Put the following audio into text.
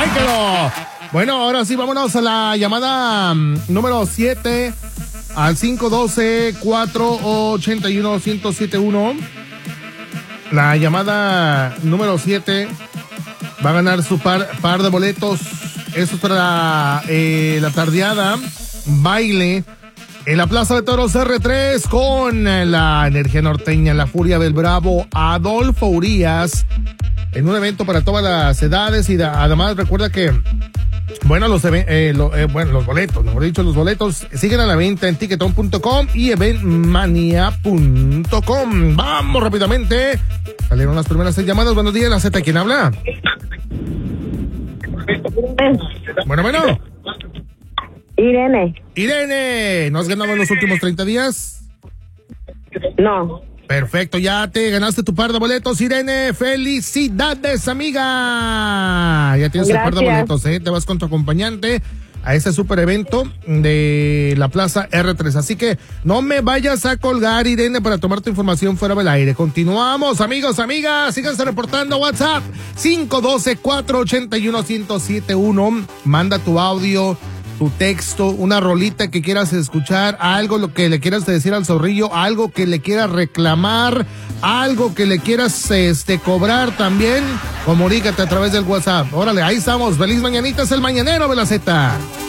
ahí quedó. Bueno, ahora sí, vámonos a la llamada número 7 al 512-481-1071. La llamada número 7 va a ganar su par de boletos. Eso es para la tardeada, baile en la Plaza de Toros R3 con la energía norteña, la furia del Bravo, Adolfo Urías, en un evento para todas las edades. Y además recuerda que los boletos, mejor dicho, los boletos siguen a la venta en Ticketon.com y Eventmania.com. Vamos rápidamente. Salieron las primeras 6 llamadas. Buenos días, la Z. ¿Quién habla? Bueno. Irene, ¿no has ganado en los últimos 30 días? No. Perfecto, ya te ganaste tu par de boletos, Irene. ¡Felicidades, amiga! Ya tienes el par de boletos, ¿eh? Te vas con tu acompañante a ese super evento de la Plaza R3. Así que no me vayas a colgar, Irene, para tomar tu información fuera del aire. Continuamos, amigos, amigas. Síganse reportando. WhatsApp 512-481-1071. Manda tu audio, tu texto, una rolita que quieras escuchar, algo lo que le quieras decir al zorrillo, algo que le quieras reclamar, algo que le quieras cobrar también. Comunícate a través del WhatsApp. Órale, ahí estamos. Feliz mañanita, es el mañanero de la Z.